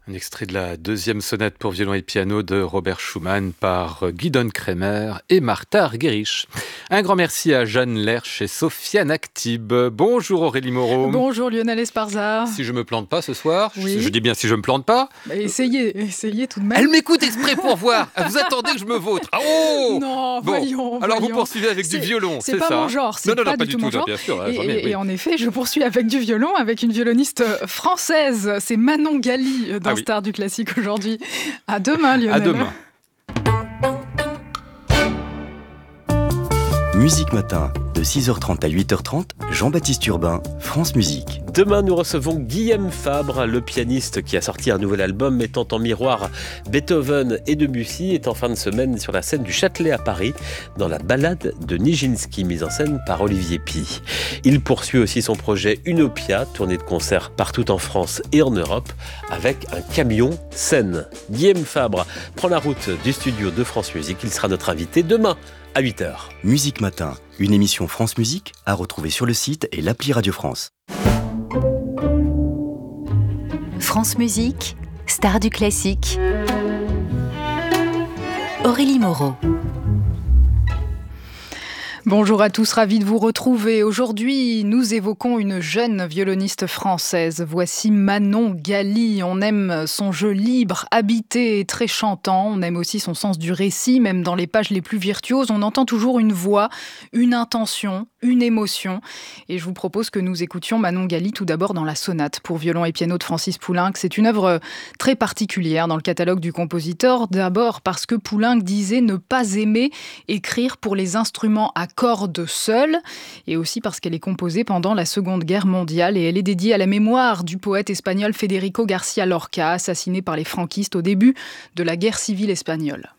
Un extrait de la deuxième sonate pour violon et piano de Robert Schumann par Gidon Kremer et Martha Argerich. Un grand merci à Jeanne Lerche et Sofiane Actib. Bonjour Aurélie Moreau. Bonjour Lionel Esparza. Si je me plante pas ce soir, oui. Je dis bien si je me plante pas. Bah, essayez tout de même. Elle m'écoute exprès pour voir. Vous attendez que je me vautre. Oh non, bon. voyons. Alors vous poursuivez avec du violon, c'est ça? C'est pas mon genre, c'est pas du tout mon genre. Bien sûr, et en effet, je poursuis avec du violon, avec une violoniste française. C'est Manon Gali dans Star du classique aujourd'hui. À demain, Lionel. À demain. Musique Matin, de 6h30 à 8h30, Jean-Baptiste Urbain, France Musique. Demain, nous recevons Guillaume Fabre, le pianiste qui a sorti un nouvel album mettant en miroir Beethoven et Debussy, est en fin de semaine sur la scène du Châtelet à Paris, dans la Ballade de Nijinsky, mise en scène par Olivier Py. Il poursuit aussi son projet Unopia, tournée de concerts partout en France et en Europe, avec un camion scène. Guillaume Fabre prend la route du studio de France Musique. Il sera notre invité demain à 8h. Musique Matin, une émission France Musique à retrouver sur le site et l'appli Radio France. France Musique, star du classique. Aurélie Moreau. Bonjour à tous, ravi de vous retrouver. Aujourd'hui, nous évoquons une jeune violoniste française. Voici Manon Gali. On aime son jeu libre, habité et très chantant. On aime aussi son sens du récit, même dans les pages les plus virtuoses. On entend toujours une voix, une intention, une émotion. Et je vous propose que nous écoutions Manon Gali tout d'abord dans la sonate pour violon et piano de Francis Poulenc. C'est une œuvre très particulière dans le catalogue du compositeur. D'abord parce que Poulenc disait ne pas aimer écrire pour les instruments à cordes seules, et aussi parce qu'elle est composée pendant la Seconde Guerre mondiale et elle est dédiée à la mémoire du poète espagnol Federico García Lorca, assassiné par les franquistes au début de la guerre civile espagnole.